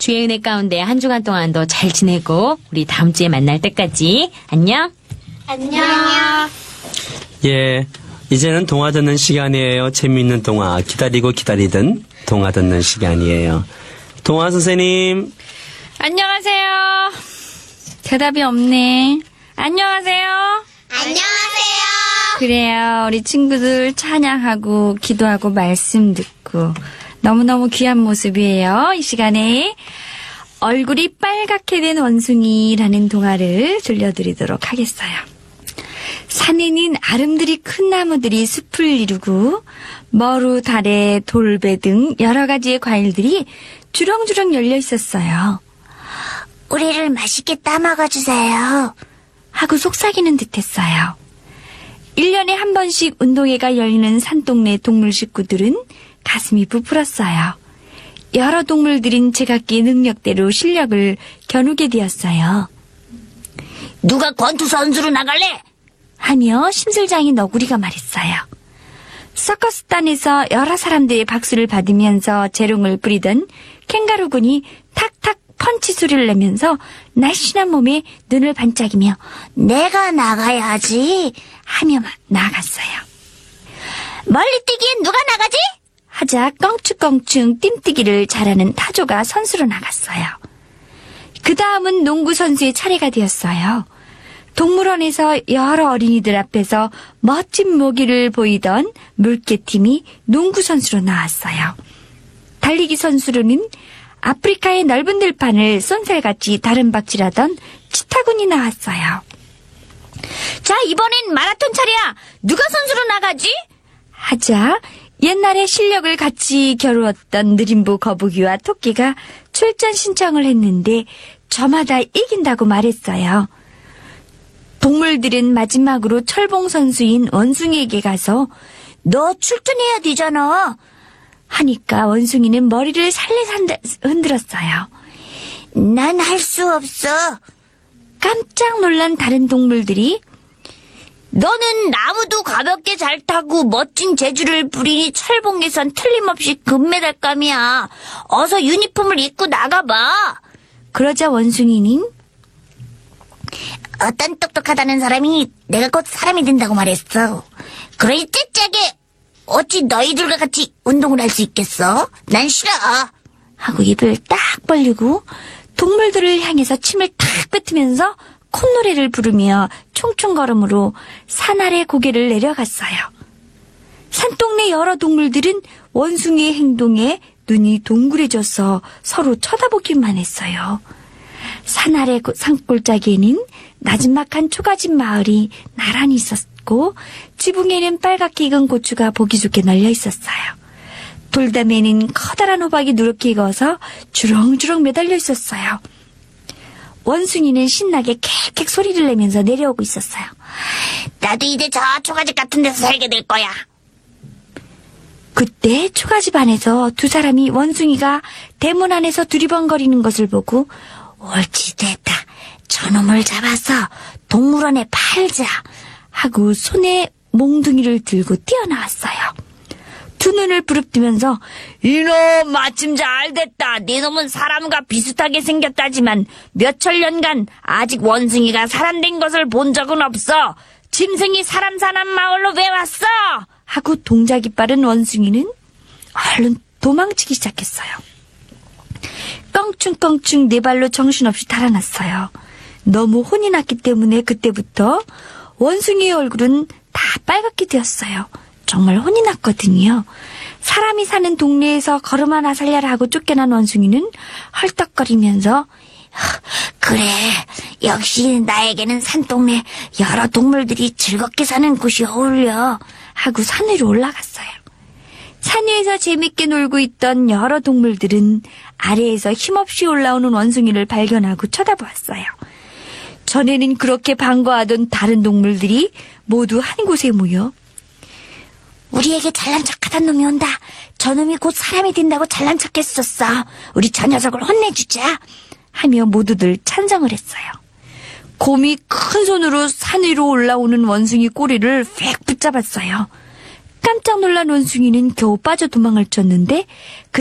주의 은혜 가운데 한 주간 동안도 잘 지내고 우리 다음 주에 만날 때까지 안녕. 안녕. 예, 이제는 동화 듣는 시간이에요. 재미있는 동화 기다리고 기다리던 동화 듣는 시간이에요. 동화 선생님. 안녕하세요. 대답이 없네. 안녕하세요. 안녕하세요. 그래요. 우리 친구들 찬양하고 기도하고 말씀 듣고 너무너무 귀한 모습이에요. 이 시간에 얼굴이 빨갛게 된 원숭이라는 동화를 들려드리도록 하겠어요. 산에는 아름드리 큰 나무들이 숲을 이루고 머루, 다래, 돌배 등 여러 가지의 과일들이 주렁주렁 열려 있었어요. 우리를 맛있게 따먹어주세요. 하고 속삭이는 듯했어요. 1년에 한 번씩 운동회가 열리는 산동네 동물 식구들은 가슴이 부풀었어요. 여러 동물들인 제각기 능력대로 실력을 겨누게 되었어요. 누가 권투 선수로 나갈래? 하며 심술장이 너구리가 말했어요. 서커스단에서 여러 사람들의 박수를 받으면서 재롱을 부리던 캥거루군이 탁탁 펀치 소리를 내면서 날씬한 몸에 눈을 반짝이며 내가 나가야지 하며 나갔어요. 멀리뛰기엔 누가 나가지? 하자 껑충껑충 뜀뛰기를 잘하는 타조가 선수로 나갔어요. 그 다음은 농구 선수의 차례가 되었어요. 동물원에서 여러 어린이들 앞에서 멋진 모기를 보이던 물개팀이 농구 선수로 나왔어요. 달리기 선수로는 아프리카의 넓은 들판을 쏜살같이 다름박질하던 치타군이 나왔어요. 자, 이번엔 마라톤 차례야. 누가 선수로 나가지? 하자 옛날에 실력을 같이 겨루었던 느림보 거북이와 토끼가 출전 신청을 했는데 저마다 이긴다고 말했어요. 동물들은 마지막으로 철봉 선수인 원숭이에게 가서 너 출전해야 되잖아. 하니까 원숭이는 머리를 살살 흔들었어요. 난 할 수 없어. 깜짝 놀란 다른 동물들이 너는 나무도 가볍게 잘 타고 멋진 재주를 부리니 철봉에선 틀림없이 금메달감이야. 어서 유니폼을 입고 나가봐. 그러자 원숭이는 어떤 똑똑하다는 사람이 내가 곧 사람이 된다고 말했어. 그러니 째째게 어찌 너희들과 같이 운동을 할 수 있겠어? 난 싫어. 하고 입을 딱 벌리고 동물들을 향해서 침을 탁 뱉으면서 콧노래를 부르며 총총걸음으로 산 아래 고개를 내려갔어요. 산동네 여러 동물들은 원숭이의 행동에 눈이 동그래져서 서로 쳐다보기만 했어요. 산 아래 산골짜기에는 나지막한 초가집 마을이 나란히 있었고 지붕에는 빨갛게 익은 고추가 보기 좋게 널려 있었어요. 돌담에는 커다란 호박이 누렇게 익어서 주렁주렁 매달려 있었어요. 원숭이는 신나게 캑캑 소리를 내면서 내려오고 있었어요. 나도 이제 저 초가집 같은 데서 살게 될 거야. 그때 초가집 안에서 두 사람이 원숭이가 대문 안에서 두리번거리는 것을 보고 옳지 됐다. 저놈을 잡아서 동물원에 팔자 하고 손에 몽둥이를 들고 뛰어나왔어요. 두 눈을 부릅뜨면서 이놈 마침 잘 됐다. 네 놈은 사람과 비슷하게 생겼다지만 몇천 년간 아직 원숭이가 사람 된 것을 본 적은 없어. 짐승이 사람 사는 마을로 왜 왔어? 하고 동작이 빠른 원숭이는 얼른 도망치기 시작했어요. 껑충껑충 네 발로 정신없이 달아났어요. 너무 혼이 났기 때문에 그때부터 원숭이의 얼굴은 다 빨갛게 되었어요. 정말 혼이 났거든요. 사람이 사는 동네에서 걸음 하나 살려라 하고 쫓겨난 원숭이는 헐떡거리면서 그래, 역시 나에게는 산동네 여러 동물들이 즐겁게 사는 곳이 어울려 하고 산 위로 올라갔어요. 산 위에서 재밌게 놀고 있던 여러 동물들은 아래에서 힘없이 올라오는 원숭이를 발견하고 쳐다보았어요. 전에는 그렇게 반가워하던 다른 동물들이 모두 한 곳에 모여 우리에게 잘난 척하던 놈이 온다. 저놈이 곧 사람이 된다고 잘난 척했었어. 우리 저 녀석을 혼내주자. 하며 모두들 찬성을 했어요. 곰이 큰 손으로 산 위로 올라오는 원숭이 꼬리를 휙 붙잡았어요. 깜짝 놀란 원숭이는 겨우 빠져 도망을 쳤는데